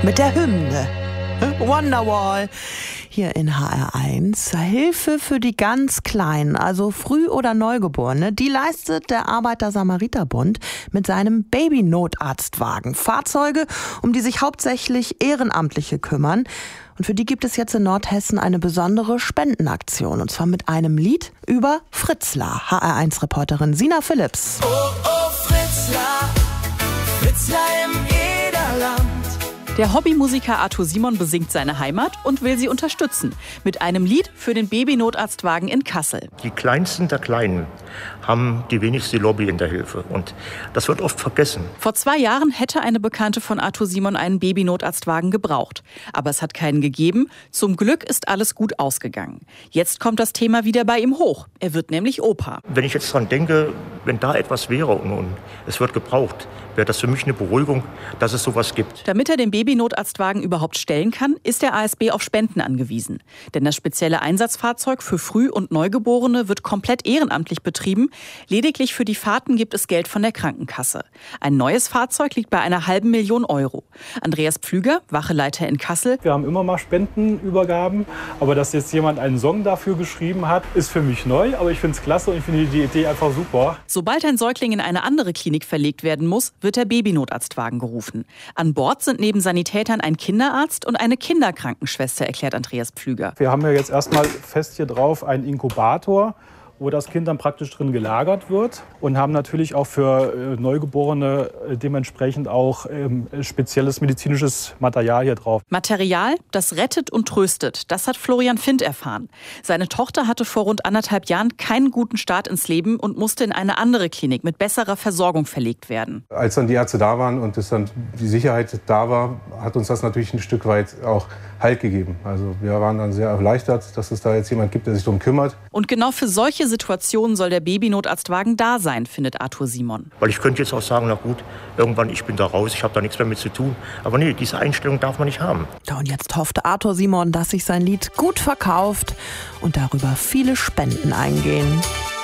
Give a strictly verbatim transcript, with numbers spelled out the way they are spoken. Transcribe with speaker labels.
Speaker 1: mit der Hymne. Wonderwall. Hier in H R eins. Hilfe für die ganz Kleinen, also Früh- oder Neugeborene, die leistet der Arbeiter-Samariter-Bund mit seinem Baby-Notarztwagen. Fahrzeuge, um die sich hauptsächlich Ehrenamtliche kümmern. Und für die gibt es jetzt in Nordhessen eine besondere Spendenaktion. Und zwar mit einem Lied über Fritzlar. H R eins-Reporterin Sina Philipps.
Speaker 2: Oh, oh, Fritzlar, Fritzlar im Ederland.
Speaker 3: Der Hobbymusiker Arthur Simon besingt seine Heimat und will sie unterstützen. Mit einem Lied für den Baby-Notarztwagen in Kassel.
Speaker 4: Die Kleinsten der Kleinen haben die wenigste Lobby in der Hilfe. Und das wird oft vergessen.
Speaker 3: Vor zwei Jahren hätte eine Bekannte von Arthur Simon einen Baby-Notarztwagen gebraucht. Aber es hat keinen gegeben. Zum Glück ist alles gut ausgegangen. Jetzt kommt das Thema wieder bei ihm hoch. Er wird nämlich Opa.
Speaker 4: Wenn ich jetzt dran denke, wenn da etwas wäre und, und es wird gebraucht, wäre das für mich eine Beruhigung, dass es sowas gibt.
Speaker 3: Damit er den Baby-Notarztwagen überhaupt stellen kann, ist der A S B auf Spenden angewiesen. Denn das spezielle Einsatzfahrzeug für Früh- und Neugeborene wird komplett ehrenamtlich betrieben. Lediglich für die Fahrten gibt es Geld von der Krankenkasse. Ein neues Fahrzeug liegt bei einer halben Million Euro. Andreas Pflüger, Wacheleiter in Kassel.
Speaker 5: Wir haben immer mal Spendenübergaben, aber dass jetzt jemand einen Song dafür geschrieben hat, ist für mich neu. Aber ich finde es klasse und ich finde die Idee einfach super.
Speaker 3: Sobald ein Säugling in eine andere Klinik verlegt werden muss, wird der Baby-Notarztwagen gerufen. An Bord sind neben Sanitätern ein Kinderarzt und eine Kinderkrankenschwester, erklärt Andreas Pflüger.
Speaker 5: Wir haben ja jetzt erstmal fest hier drauf einen Inkubator, wo das Kind dann praktisch drin gelagert wird und haben natürlich auch für äh, Neugeborene äh, dementsprechend auch ähm, spezielles medizinisches Material hier drauf.
Speaker 3: Material, das rettet und tröstet, das hat Florian Findt erfahren. Seine Tochter hatte vor rund anderthalb Jahren keinen guten Start ins Leben und musste in eine andere Klinik mit besserer Versorgung verlegt werden.
Speaker 6: Als dann die Ärzte da waren und es dann die Sicherheit da war, hat uns das natürlich ein Stück weit auch Halt gegeben. Also wir waren dann sehr erleichtert, dass es da jetzt jemand gibt, der sich darum kümmert.
Speaker 3: Und genau für solche Situationen soll der Baby-Notarztwagen da sein, findet Arthur Simon.
Speaker 4: Weil ich könnte jetzt auch sagen, na gut, irgendwann, ich bin da raus, ich habe da nichts mehr mit zu tun. Aber nee, diese Einstellung darf man nicht haben.
Speaker 1: Ja, und jetzt hoffte Arthur Simon, dass sich sein Lied gut verkauft und darüber viele Spenden eingehen.